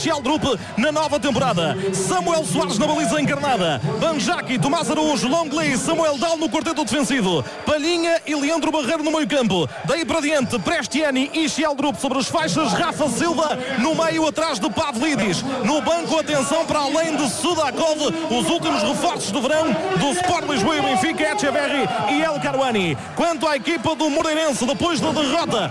Sheldrup na nova temporada. Samuel Soares na baliza encarnada. Banjaki, Tomás Araújo, Longley, Samuel Dal no quarteto defensivo. Palhinha e Leandro Barreiro no meio campo. Daí para diante, Prestiani e Sheldrup sobre as faixas. Rafa Silva no meio atrás de Pavlidis. No banco, atenção para além de Sudakov, os últimos reforços do verão do Sport Lisboa e Benfica, Echeverri e El Karouani. Quanto à equipa do Moreirense, depois da derrota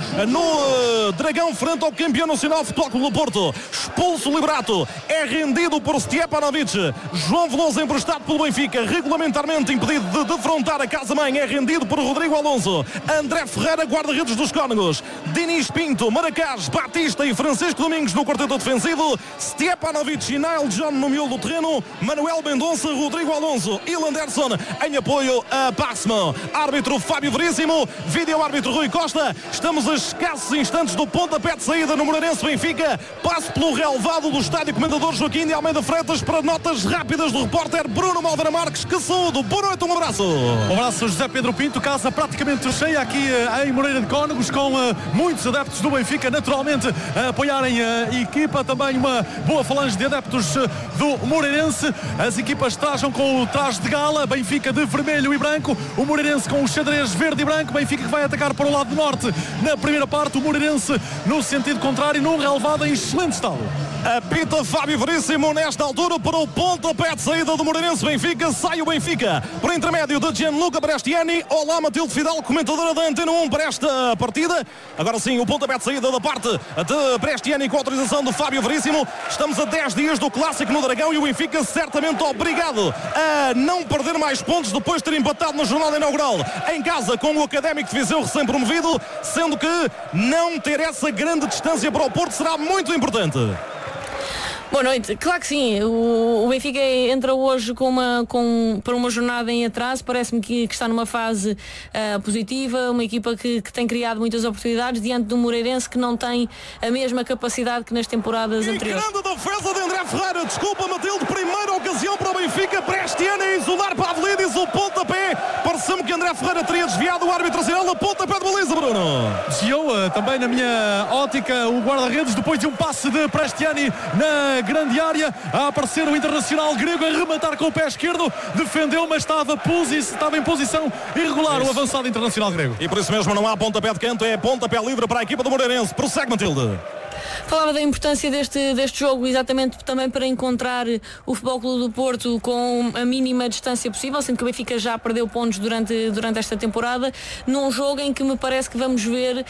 no Dragão frente ao campeão nacional Futebol Clube do Porto, expulso Liberato, é rendido por Stjepanovic. João Veloso, emprestado pelo Benfica, regulamentarmente impedido de defrontar a casa-mãe, é rendido por Rodrigo Alonso. André Ferreira, guarda-redes dos Cónegos. Diniz Pinto, Maracás, Batista e Francisco Domingos no quarteto defensivo. Stjepanovic e Nile John no miolo do terreno. Manuel Mendonça, Rodrigo Alonso e Landerson em apoio a Passman. Árbitro Fábio Veríssimo, vídeo-árbitro Rui Costa. Estamos a escassos instantes do pontapé de saída no Moreirense Benfica. Passo pelo relevado do estádio Comendador Joaquim de Almeida Freitas para notas rápidas do repórter Bruno Maldana Marques. Que saúde, boa noite, um abraço. Um abraço, José Pedro Pinto. Casa praticamente cheia aqui em Moreira de Cónegos, com muitos adeptos do Benfica naturalmente a apoiarem a equipa, também uma boa falange de adeptos do Moreirense. As equipas trajam com o traje de gala, Benfica de vermelho e branco, o Moreirense com o xadrez verde e branco. Benfica que vai atacar para o lado norte na primeira parte, o Moreirense no sentido contrário, num relevado em excelente estado. Apita Fábio Veríssimo nesta altura para o pontapé de saída do Moreirense Benfica. Sai o Benfica por intermédio de Gianluca Prestiani. Olá, Matilde Fidal, comentadora da Antena 1 para esta partida. Agora sim, o pontapé de saída da parte de Prestiani com autorização do Fábio Veríssimo. Estamos a 10 dias do Clássico no Dragão e o Benfica certamente obrigado a não perder mais pontos depois de ter empatado na jornada inaugural em casa com o Académico de Viseu recém-promovido, sendo que não ter essa grande distância para o Porto será muito importante. Boa noite. Claro que sim, o Benfica entra hoje para uma jornada em atraso. Parece-me que está numa fase positiva, uma equipa que tem criado muitas oportunidades diante do Moreirense, que não tem a mesma capacidade que nas temporadas anteriores. Grande defesa de André Ferreira, desculpa Matilde, primeira ocasião para o Benfica, Prestiani a isolar Pavlidis, o pontapé, pareceu-me que André Ferreira teria desviado, o árbitro assinala, pontapé de baliza, Bruno. Desviou também na minha ótica o guarda-redes depois de um passe de Prestiani na grande área, a aparecer o internacional grego a rematar com o pé esquerdo, defendeu, mas estava em posição irregular o avançado internacional grego. E por isso mesmo não há pontapé de canto, é pontapé livre para a equipa do Moreirense. Prossegue, Matilde. Falava da importância deste jogo exatamente também para encontrar o Futebol Clube do Porto com a mínima distância possível, sendo que o Benfica já perdeu pontos durante esta temporada, num jogo em que me parece que vamos ver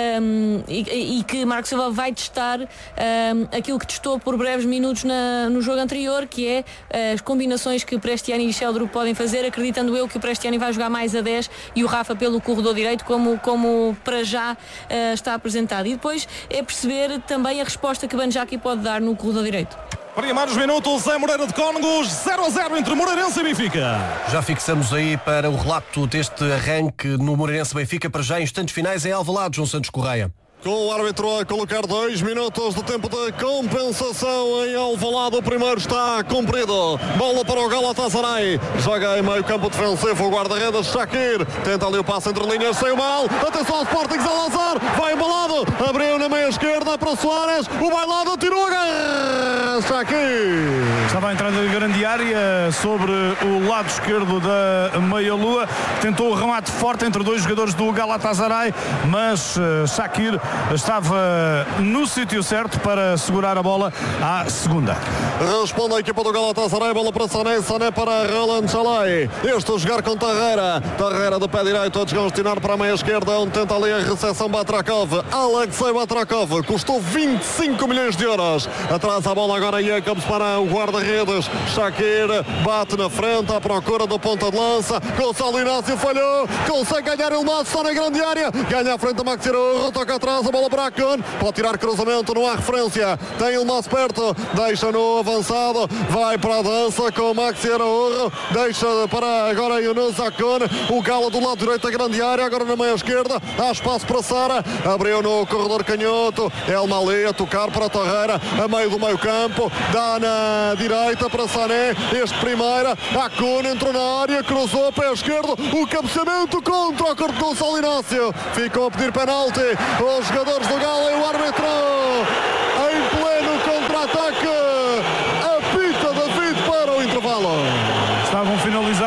e que Marco Silva vai testar aquilo que testou por breves minutos no jogo anterior, que é as combinações que Prestiani e Sheldrup podem fazer, acreditando eu que o Prestiani vai jogar mais a 10 e o Rafa pelo corredor direito, como para já está apresentado. E depois é perceber também a resposta que Banjaki pode dar no corredor direito. Primeiros minutos em Moreira de Cónegos, 0-0 entre Moreirense e Benfica. Já fixamos aí para o relato deste arranque no Moreirense Benfica, para já instantes finais em Alvalade, João Santos Correia. Com o árbitro a colocar 2 minutos de tempo de compensação em Alvalade, o primeiro está cumprido. Bola para o Galatasaray, joga em meio campo defensivo o guarda-redes Shakir, tenta ali o passe entre linhas, saiu mal, atenção ao Sporting, Salazar, vai embalado, abriu na meia esquerda para Soares, o bailado tirou a garra, Shakir. Estava a entrar na grande área sobre o lado esquerdo da meia-lua, tentou o remate forte entre dois jogadores do Galatasaray, mas Shakir estava no sítio certo para segurar a bola à segunda. Responde a equipa do Galatasaray, bola para Sané, Sané para Roland Chalai. Este a jogar com Tarreira, Tarreira de pé direito a descongestionar para a meia esquerda, onde tenta ali a recepção Batrakov, Alexei Batrakov, custou 25 milhões de euros. Atrás a bola agora Jacobs para o guarda-redes, Shakir bate na frente à procura do ponta de lança, Gonçalo Inácio falhou, consegue ganhar o maço, está na grande área, ganha à frente a Maxi Araújo, toca atrás, a bola para Akon, pode tirar cruzamento, não há referência, tem o maço perto, deixa no avançado, vai para a dança com o Maxi Araújo, deixa para agora Yunus Akon, o Gala do lado direito da grande área, agora na meia esquerda, há espaço para Sara, abriu no corredor canhoto, El Mali a tocar para Torreira, a meio do meio campo, dá na direita para Sané, este primeira, Akon entrou na área, cruzou pé esquerdo, o cabeceamento contra o corpo de Gonçalo Inácio, ficam a pedir penalti os jogadores do Gala e o árbitro em pleno contra-ataque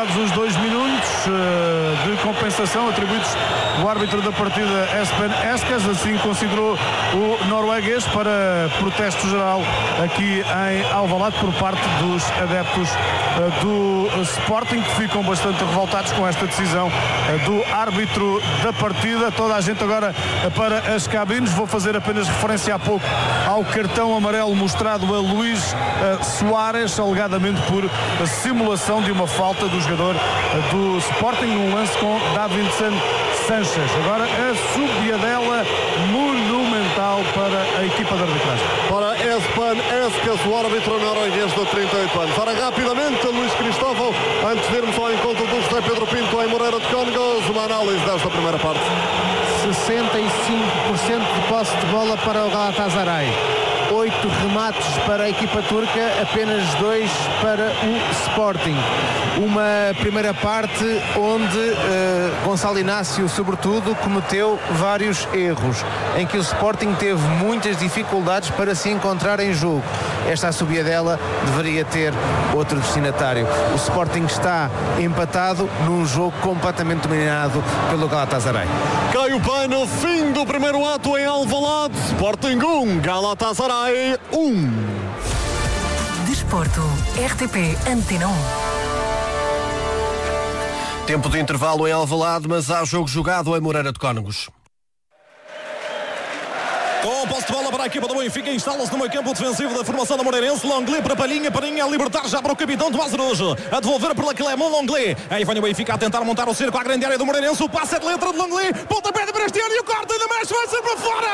passados os 2 minutos de compensação atribuídos o árbitro da partida Espen Eskas, assim considerou o norueguês, para protesto geral aqui em Alvalade por parte dos adeptos do Sporting, que ficam bastante revoltados com esta decisão do árbitro da partida. Toda a gente agora para as cabines. Vou fazer apenas referência há pouco ao cartão amarelo mostrado a Luís Soares, alegadamente por simulação de uma falta do jogador do Sporting num lance com Davinson Sanchez. Agora a subidela monumental para a equipa de arbitragem. Para Espen Eskas, o árbitro norueguês de 38 anos. Ora, rapidamente, Luís Cristóvão, antes de irmos ao encontro do José Pedro Pinto em Moreira de Cónegos, uma análise desta primeira parte. 65% de posse de bola para o Galatasaray. 8 remates para a equipa turca, apenas 2 para o Sporting. Uma primeira parte onde Gonçalo Inácio, sobretudo, cometeu vários erros, em que o Sporting teve muitas dificuldades para se encontrar em jogo. Esta assobiadela deveria ter outro destinatário. O Sporting está empatado num jogo completamente dominado pelo Galatasaray. Cai o pano, fim do primeiro ato em Alvalade. Sporting 1, Galatasaray 1. Desporto, RTP Antena 1. Tempo de intervalo em Alvalade, mas há jogo jogado em Moreira de Cónegos. Com posse de bola para a equipa do Benfica, instala-se no meio campo defensivo da formação da Moreirense. Longley para Palhinha a libertar já para o capitão Tomás Araújo, a devolver para Clément Longley. Aí vem o Benfica a tentar montar o cerco à grande área do Moreirense. O passe é de letra de Longley, pontapé de Prestiano e o corte ainda mexe, vai ser para fora.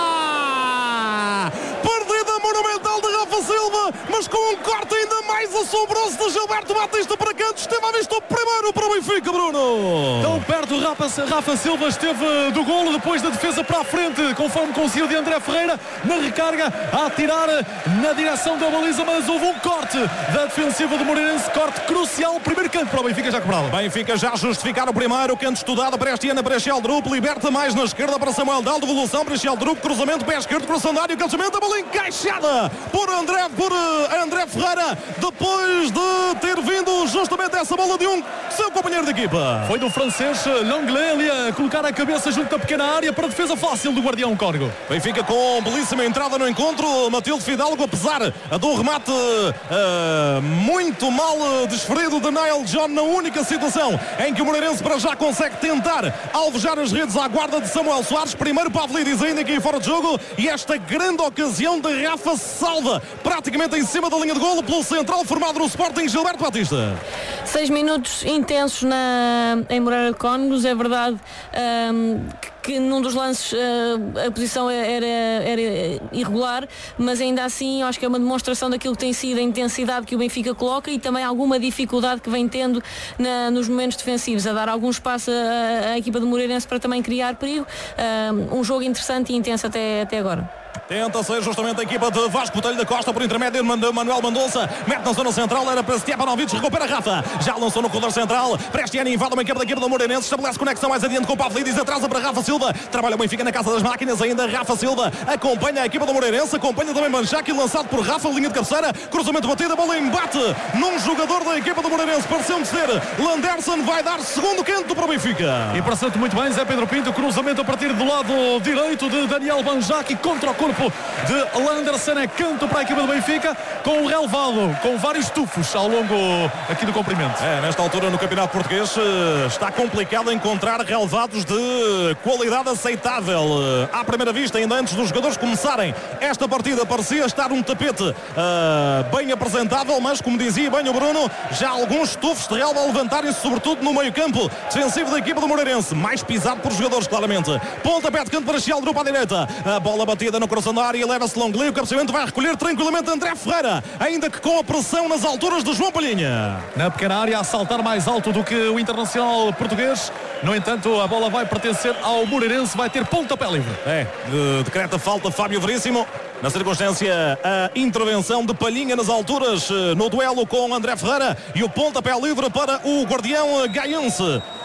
Perdida monumental de Rafa Silva, mas com um corte ainda mais assombroso de Gilberto Batista para canto. Esteve à vista o primeiro para o Benfica, Bruno. Tão perto Rafa Silva esteve do golo, depois da defesa para a frente, conforme conseguiu de André Ferreira, na recarga, a atirar na direção da baliza, mas houve um corte da defensiva do Moreirense, corte crucial, primeiro canto para o Benfica já cobrado. Benfica já justificar o primeiro, canto estudado para Estiana, para Sheldrup, liberta mais na esquerda para Samuel Dal, devolução para Sheldrup, cruzamento, pé esquerdo, coração da área, calçamento, a bola encaixada por André Ferreira, depois de ter vindo justamente essa bola de um seu companheiro de equipa. Foi do francês Longley ali a colocar a cabeça junto da pequena área para a defesa fácil do guardião Córrego. Benfica com belíssima entrada no encontro. Matilde Fidalgo, apesar do remate muito mal desferido de Niall John, na única situação em que o Moreirense para já consegue tentar alvejar as redes à guarda de Samuel Soares. Primeiro Pavlidis ainda aqui fora de jogo, e esta grande ocasião de Rafa Salva, praticamente em cima da linha de golo, pelo central formado no Sporting, Gilberto Batista. 6 minutos intensos em Moreira de Cónegos. É verdade que num dos lances a posição era irregular, mas ainda assim eu acho que é uma demonstração daquilo que tem sido a intensidade que o Benfica coloca e também alguma dificuldade que vem tendo nos momentos defensivos, a dar algum espaço à equipa do Moreirense para também criar perigo. Um jogo interessante e intenso até agora. Tenta ser justamente a equipa de Vasco Botelho da Costa por intermédio de Manuel Mendonça, mete na zona central, era para Stepanovic, recupera Rafa, já lançou no corredor central, Prestiani invade uma equipa da equipa do Moreirense, estabelece conexão mais adiante com o Pavlidis, atrasa para Rafa Silva, trabalha o Benfica na casa das máquinas ainda, Rafa Silva acompanha a equipa do Moreirense, acompanha também Manchaki, lançado por Rafa, linha de cabeceira, cruzamento batido, a bola embate num jogador da equipa do Moreirense, pareceu-me ser Landerson, vai dar segundo canto para o Benfica. E passando muito bem, Zé Pedro Pinto, cruzamento a partir do lado direito de Daniel Manchaki contra o corpo de Landerson, é canto para a equipa do Benfica, com o relevado, com vários tufos ao longo aqui do comprimento. Nesta altura no Campeonato Português está complicado encontrar relevados de qualidade aceitável. À primeira vista, ainda antes dos jogadores começarem esta partida, parecia estar um tapete bem apresentável, mas como dizia bem o Bruno, já alguns tufos de relva a levantarem-se, sobretudo no meio campo defensivo da equipa do Moreirense, mais pisado por jogadores claramente. Pontapé de canto para Sheldrup à direita, a bola batida no coração da área, leva-se Longley, o cabeceamento vai recolher tranquilamente André Ferreira, ainda que com a pressão nas alturas de João Palhinha. Na pequena área, a saltar mais alto do que o internacional português. No entanto, a bola vai pertencer ao Moreirense, vai ter pontapé livre. Decreta falta Fábio Veríssimo. Na circunstância, a intervenção de Palhinha nas alturas no duelo com André Ferreira, e o pontapé livre para o guardião gaiense.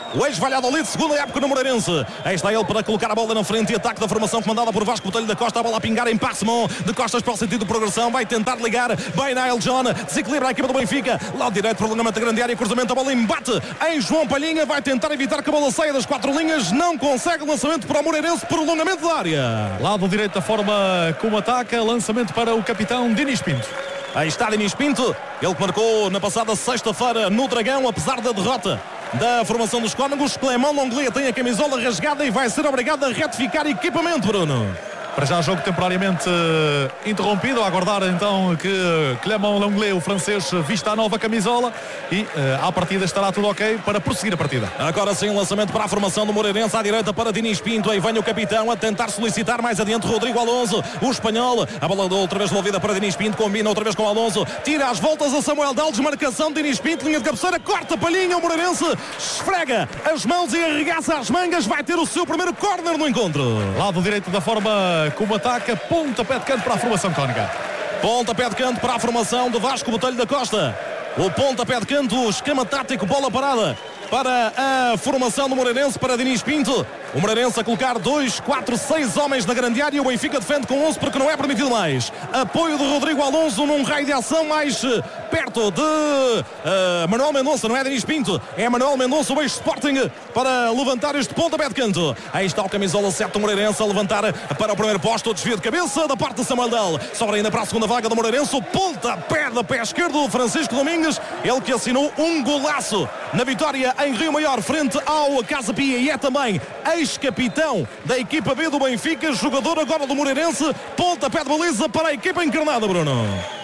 O ex-Valladolid, segunda época no Moreirense. Aí está ele para colocar a bola na frente e ataque da formação comandada por Vasco Botelho da Costa. A bola a pingar em Passemon, de costas para o sentido de progressão. Vai tentar ligar, vai Nile John, desequilibra a equipa do Benfica. Lado direito, prolongamento da grande área, cruzamento, a bola embate em João Palhinha. Vai tentar evitar que a bola saia das 4 linhas. Não consegue, lançamento para o Moreirense, prolongamento da área. Lado direito da forma como ataca, lançamento para o capitão Dinis Pinto. Aí está Dinis Pinto, ele que marcou na passada sexta-feira no Dragão, apesar da derrota da formação dos Cónegos. Clément Lenglet tem a camisola rasgada e vai ser obrigado a retificar equipamento, Bruno. Para já jogo temporariamente interrompido, a aguardar então que Clément Lenglet, o francês, vista a nova camisola e à partida estará tudo ok para prosseguir a partida. Agora sim, lançamento para a formação do Moreirense, à direita para Dinis Pinto, aí vem o capitão a tentar solicitar mais adiante Rodrigo Alonso, o espanhol, a bola outra vez devolvida para Dinis Pinto, combina outra vez com Alonso, tira as voltas a Samuel Dal, desmarcação de Dinis Pinto, linha de cabeceira, corta Palhinha, o Moreirense esfrega as mãos e arregaça as mangas, vai ter o seu primeiro córner no encontro. Lado direito da forma como ataca, pontapé de canto para a formação cónica. Pontapé de canto para a formação do Vasco Botelho da Costa. O pontapé de canto, o esquema tático, bola parada para a formação do Moreirense, para Dinis Pinto. O Moreirense a colocar 2, 4, 6 homens na grande área. O Benfica defende com 11 porque não é permitido mais. Apoio de Rodrigo Alonso num raio de ação mais perto de Manuel Mendonça. Não é Dinis Pinto, é Manuel Mendonça, o ex-Sporting, para levantar este pontapé de canto. Aí está o camisola 7 do Moreirense a levantar para o primeiro posto. O desvio de cabeça da parte de Samuel Dal. Sobra ainda para a segunda vaga do Moreirense. O pontapé de pé esquerdo do Francisco Domingues. Ele que assinou um golaço na vitória em Rio Maior frente ao Casa Pia e é também ex-capitão da equipa B do Benfica, jogador agora do Moreirense. Pontapé de baliza para a equipa encarnada, Bruno.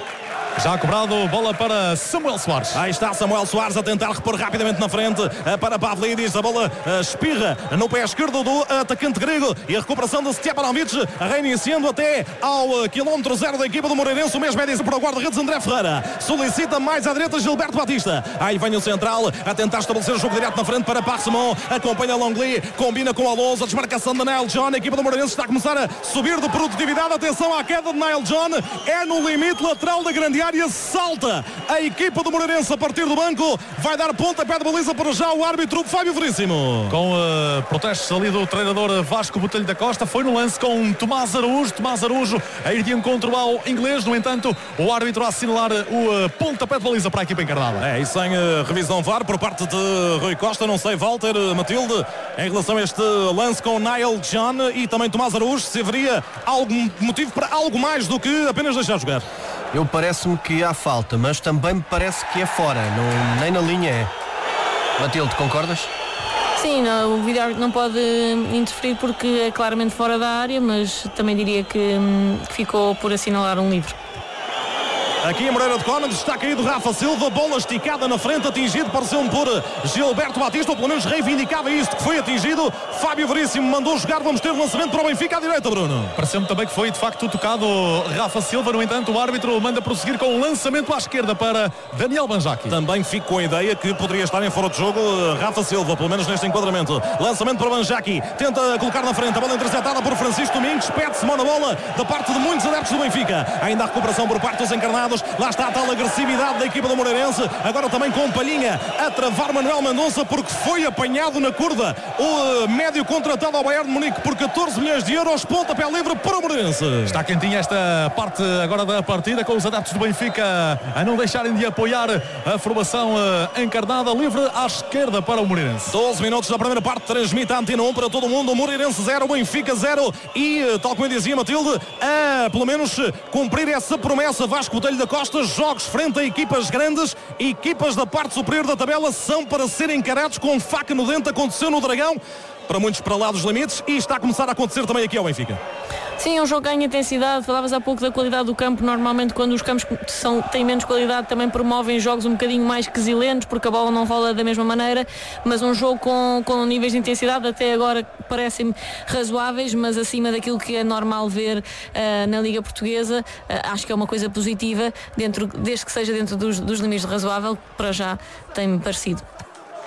Já cobrado, bola para Samuel Soares. Aí está Samuel Soares a tentar repor rapidamente na frente para Pavlidis. A bola espirra no pé esquerdo do atacante grego e a recuperação de Stepanovic, reiniciando até ao quilómetro 0 da equipa do Moreirense. O mesmo é dizer para o guarda-redes André Ferreira. Solicita mais à direita Gilberto Batista. Aí vem o central a tentar estabelecer o jogo direto na frente para Passemon. Acompanha Lenglet, combina com Alonso. A desmarcação de Nile John. A equipa do Moreirense está a começar a subir de produtividade. Atenção à queda de Nile John. É no limite lateral da grande área, salta a equipa do Moreirense a partir do banco, vai dar pontapé de baliza para já o árbitro Fábio Veríssimo. Com protestos ali do treinador Vasco Botelho da Costa, foi no lance com Tomás Araújo a ir de encontro ao inglês. No entanto, o árbitro a assinalar o pontapé de baliza para a equipa encarnada. É, e sem revisão VAR por parte de Rui Costa, não sei, Walter, Matilde, em relação a este lance com Nile John e também Tomás Araújo, se haveria algum motivo para algo mais do que apenas deixar jogar? Eu parece-me que há falta, mas também me parece que é fora, não, nem na linha é. Matilde, concordas? Sim, não, o vídeo não pode interferir porque é claramente fora da área, mas também diria que ficou por assinalar um livre. Aqui em Moreira de Cónegos está caído Rafa Silva, bola esticada na frente, atingido, pareceu-me por Gilberto Batista, ou pelo menos reivindicava isto, que foi atingido. Fábio Veríssimo mandou jogar, vamos ter lançamento para o Benfica à direita, Bruno. Pareceu-me também que foi de facto tocado Rafa Silva, no entanto o árbitro manda prosseguir com um lançamento à esquerda para Daniel Banjaki. Também fico com a ideia que poderia estar em fora de jogo Rafa Silva, pelo menos neste enquadramento. Lançamento para Banjaki, tenta colocar na frente, a bola interceptada por Francisco Domingos, pede-se mão na bola da parte de muitos adeptos do Benfica. Ainda a recuperação por parte dos encarnados. Lá está a tal agressividade da equipa do Moreirense. Agora também com Palhinha a travar Manuel Mendonça porque foi apanhado na curva. O médio contratado ao Bayern de Munique por 14 milhões de euros. Pontapé livre para o Moreirense. Está quentinha esta parte agora da partida, com os adeptos do Benfica a não deixarem de apoiar a formação encarnada. Livre à esquerda para o Moreirense. 12 minutos da primeira parte, transmite a Antena 1 para todo o mundo. O Moreirense 0, o Benfica 0 e, tal como eu dizia, Matilde, a pelo menos cumprir essa promessa. Vasco Botelho da Costa, jogos frente a equipas grandes, equipas da parte superior da tabela são para serem encarados com faca no dente. Aconteceu no Dragão, para muitos para lá dos limites, e está a começar a acontecer também aqui ao Benfica. Sim, um jogo ganha intensidade. Falavas há pouco da qualidade do campo. Normalmente quando os campos têm menos qualidade também promovem jogos um bocadinho mais quesilentos porque a bola não rola da mesma maneira, mas um jogo com níveis de intensidade até agora parecem razoáveis, mas acima daquilo que é normal ver na Liga Portuguesa. Acho que é uma coisa positiva, desde que seja dentro dos limites de razoável. Para já tem-me parecido.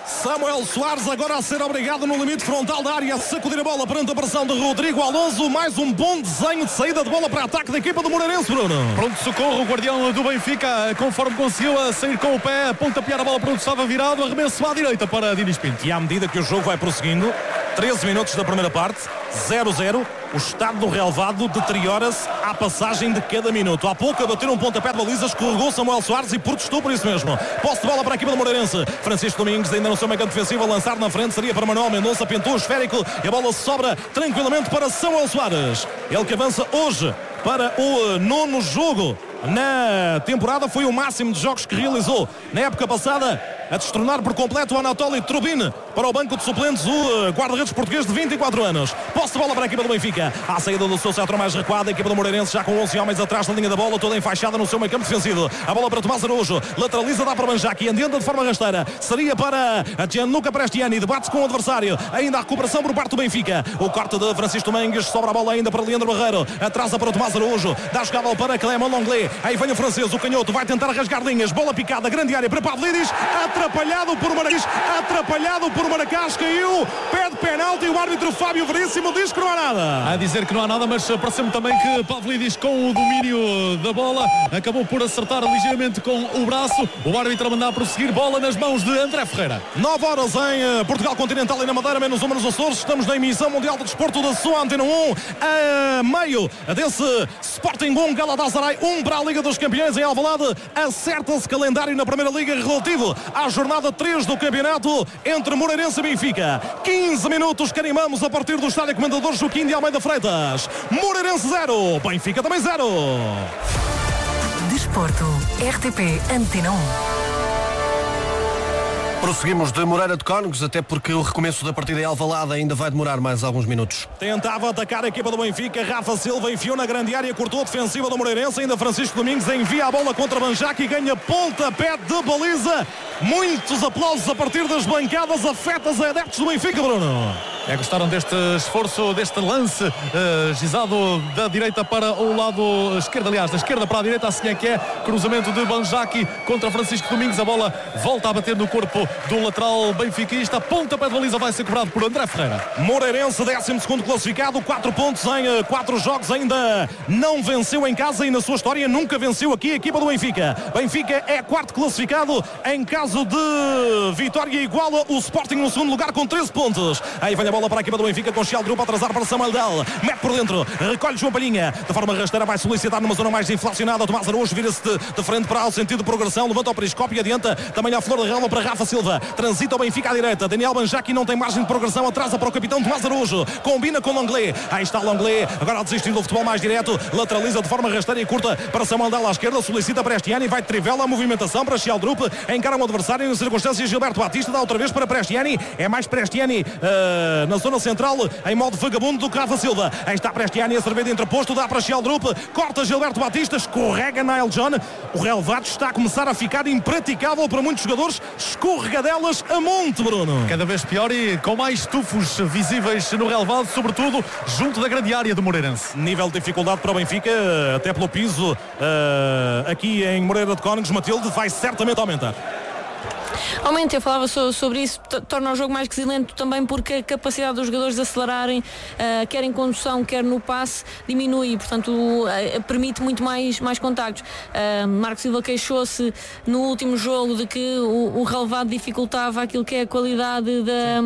Samuel Soares agora a ser obrigado no limite frontal da área a sacudir a bola perante a pressão de Rodrigo Alonso. Mais um bom desenho de saída de bola para ataque da equipa do Moreirense, Bruno. Pronto, socorro, o guardião do Benfica, conforme conseguiu sair com o pé, pontapear a bola para onde estava virado, arremesso à direita para Dinis Pinto. E à medida que o jogo vai prosseguindo, 13 minutos da primeira parte, 0-0, o estado do relvado deteriora-se à passagem de cada minuto. Há pouco a bater um pontapé de baliza, escorregou Samuel Soares e protestou por isso mesmo. Posse de bola para a equipa do Moreirense. Francisco Domingos ainda no seu meio campo defensivo, a lançar na frente, seria para Manuel Mendonça, pintou o esférico e a bola sobra tranquilamente para Samuel Soares. Ele que avança hoje para o 9º jogo na temporada, foi o máximo de jogos que realizou na época passada, a destronar por completo o Anatoly Trubin para o banco de suplentes, o guarda-redes português de 24 anos. Posse de bola para a equipa do Benfica, à saída do seu setor mais recuado, a equipa do Moreirense já com 11 homens atrás da linha da bola, toda enfaixada no seu meio campo defensivo. A bola para Tomás Araújo, lateraliza, dá para Banjaki, adianta de forma rasteira, seria para Gianluca Prestiani, debate-se com o adversário, ainda a recuperação por parte do Benfica. O corte de Francisco Domingues, sobra a bola ainda para Leandro Barreiro, atrasa para Tomás Araújo, dá a jogada para Clément Longley, aí vem o francês, o canhoto, vai tentar rasgar linhas, bola picada, grande área para Pavlidis, atrapalhado por Maracás, caiu, pede penalti, e o árbitro Fábio Veríssimo diz que não há nada. A dizer que não há nada, mas parece-me também que Pavlidis, com o domínio da bola, acabou por acertar ligeiramente com o braço. O árbitro a mandar prosseguir, bola nas mãos de André Ferreira. 9 horas em Portugal Continental e na Madeira, menos uma nos Açores. Estamos na emissão mundial de desporto da sua Antena 1, a meio desse Sporting 1, Galatasaray 1 para a Liga dos Campeões em Alvalade. Acerta-se calendário na Primeira Liga relativo à jornada 3 do campeonato entre Moreirense e Benfica. 15 minutos carimbamos a partir do estádio Comendador Joaquim de Almeida Freitas. Moreirense 0, Benfica também 0. Desporto, RTP Antena 1. Prosseguimos de Moreira de Cónegos, até porque o recomeço da partida em Alvalade ainda vai demorar mais alguns minutos. Tentava atacar a equipa do Benfica, Rafa Silva enfiou na grande área, cortou a defensiva do Moreirense, ainda Francisco Domingos envia a bola contra Banjaki e ganha pontapé de baliza. Muitos aplausos a partir das bancadas, afetas a adeptos do Benfica, Bruno. Gostaram deste esforço, deste lance gizado da direita para o lado esquerdo, aliás, da esquerda para a direita, assim é que é, cruzamento de Banjaki contra Francisco Domingos, a bola volta a bater no corpo do lateral benfiquista, pontapé de baliza vai ser cobrado por André Ferreira. Moreirense, 12º classificado, 4 pontos em 4 jogos, ainda não venceu em casa e na sua história nunca venceu aqui a equipa do Benfica. Benfica é 4º classificado, em caso de vitória iguala o Sporting no segundo lugar com 13 pontos. Aí vem a bola para a equipa do Benfica com Chial Drupa a atrasar para Samuel Del, mete por dentro, recolhe João Palhinha, de forma rasteira vai solicitar numa zona mais inflacionada. Tomás Araújo vira-se de frente para o sentido de progressão, levanta o periscópio e adianta também a flor da relva para Rafa Silva, transita o Benfica à direita, Daniel Banjaki não tem margem de progressão, atrasa para o capitão Tomás Araújo, combina com Longley, aí está Longley, agora a desistir do futebol mais direto, lateraliza de forma rasteira e curta para Samuel Del à esquerda, solicita Prestiani, vai de trivela, a movimentação para Chial Drupa, encara um adversário em circunstâncias, Gilberto Batista dá outra vez para Prestiani, é mais Prestiani na zona central, em modo vagabundo do que Rafa Silva. Aí está Prestiani a servir de entreposto, dá para Chial Drupa, corta Gilberto Batista, escorrega Nile John. O relvado está a começar a ficar impraticável para muitos jogadores, escorregadelas a monte, Bruno. Cada vez pior e com mais tufos visíveis no relvado, sobretudo junto da grande área do Moreirense. Nível de dificuldade para o Benfica, até pelo piso aqui em Moreira de Cónegos, Matilde, vai certamente aumentar. Aumenta, eu falava sobre isso, torna o jogo mais quesilento também porque a capacidade dos jogadores de acelerarem, quer em condução, quer no passe, diminui e, portanto, permite muito mais contactos. Marco Silva queixou-se no último jogo de que o relevado dificultava aquilo que é a qualidade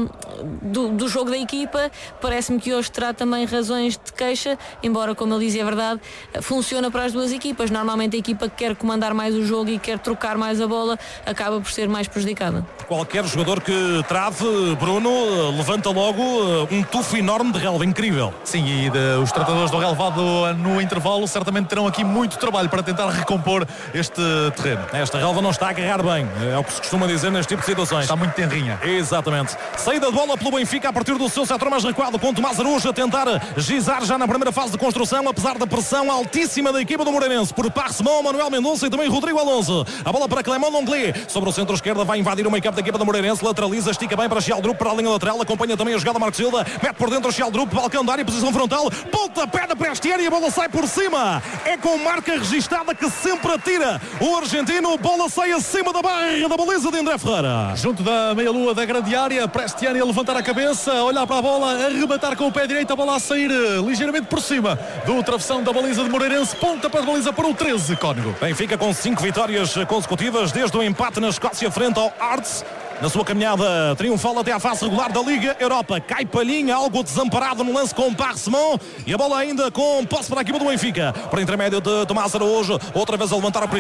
do jogo da equipa. Parece-me que hoje terá também razões de queixa, embora, como ele dizia, é verdade, funciona para as duas equipas. Normalmente a equipa que quer comandar mais o jogo e quer trocar mais a bola acaba por ser mais prejudicada. Qualquer jogador que trave, Bruno, levanta logo um tufo enorme de relva, incrível. Sim, e os tratadores do relvado no intervalo certamente terão aqui muito trabalho para tentar recompor este terreno. Esta relva não está a agarrar bem, é o que se costuma dizer neste tipo de situações. Está muito tenrinha. Exatamente. Saída de bola pelo Benfica a partir do seu setor mais recuado, com Tomás Araújo a tentar gizar já na primeira fase de construção, apesar da pressão altíssima da equipa do Moreirense por Parsemão, Manuel Mendonça e também Rodrigo Alonso. A bola para Clément Longley, sobre o centro-esquerda vai invadir invadir o meio campo da equipa do Moreirense, lateraliza, estica bem para Sheldrup, para a linha lateral, acompanha também a jogada Marcos Silva, mete por dentro o Sheldrup, balcão da área, posição frontal, pontapé da Prestiani e a bola sai por cima. É com marca registada que sempre atira o argentino, bola sai acima da barra da baliza de André Ferreira. Junto da meia-lua da grande área, Prestiani a levantar a cabeça, a olhar para a bola, a arrematar com o pé direito, a bola a sair ligeiramente por cima do travessão da baliza de Moreirense, ponta para a baliza para o 13, Cónigo. Benfica com 5 vitórias consecutivas desde o empate na Escócia frente ao Hearts. Na sua caminhada triunfal até à fase regular da Liga Europa. Cai Palhinha, algo desamparado no lance com Parsemon. E a bola ainda com posse para a equipa do Benfica. Por intermédio de Tomás Araújo. Outra vez a levantar o